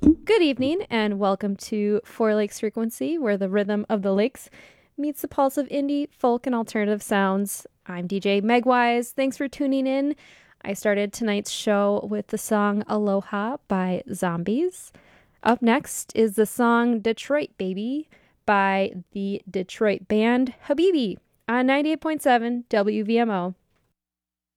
Good evening, and welcome to Four Lakes Frequency, where the rhythm of the lakes meets the pulse of indie, folk, and alternative sounds. I'm DJ Megwise. Thanks for tuning in. I started tonight's show with the song Aloha by Zombies. Up next is the song Detroit Baby by the Detroit band Habibi on 98.7 WVMO.